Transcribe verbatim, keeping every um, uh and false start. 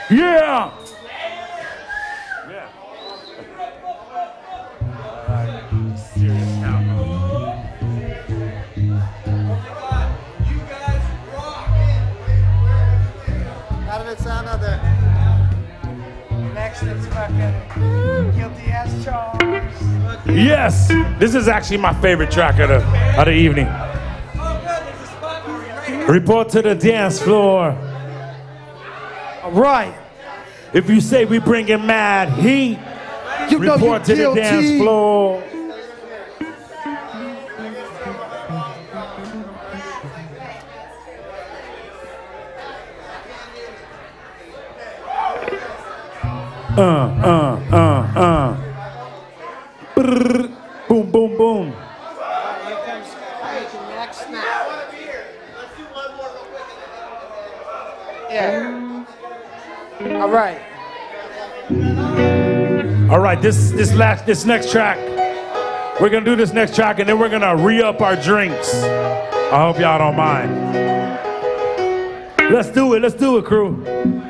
Yeah. Yeah. Uh, serious now. You guys rock. How did it sound out there? Next it's fucking guilty as charged. Yes. This is actually my favorite track of the of the evening. Oh good, there's a spot for you right here. Report to the dance floor. All right. If you say we bringing mad heat, You know report you to the guilty. dance floor. Uh, uh, uh, uh. Brrr. Boom, boom, boom. Here comes making next snap. Yeah. All right. All right, this this last this next track, we're gonna do this next track, and then we're gonna re-up our drinks. I hope y'all don't mind. Let's do it. Let's do it, crew.